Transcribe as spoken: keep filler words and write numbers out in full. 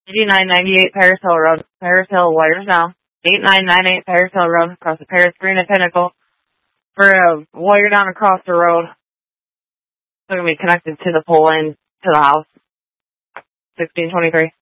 eighty-nine ninety-eight Paris Hill Road. Paris Hill, wires now. eighty-nine ninety-eight Paris Hill Road, across the Paris Green and Pinnacle. For a wire down across the road. It's going to be connected to the pole and to the house. sixteen twenty-three.